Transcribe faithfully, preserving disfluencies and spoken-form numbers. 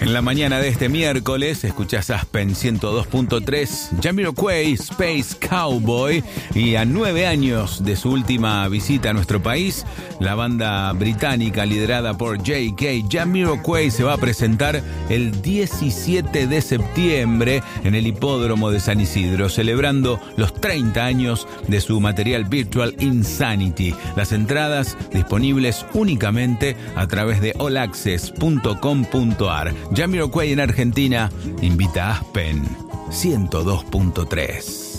En la mañana de este miércoles escuchás Aspen ciento dos punto tres, Jamiroquai, Space Cowboy, y a nueve años de su última visita a nuestro país, la banda británica liderada por J K Jamiroquai se va a presentar el diecisiete de septiembre en el Hipódromo de San Isidro, celebrando los treinta años de su material virtual Insanity. Las entradas disponibles únicamente a través de all access punto com punto a r. Jamiroquai en Argentina invita a Aspen ciento dos punto tres.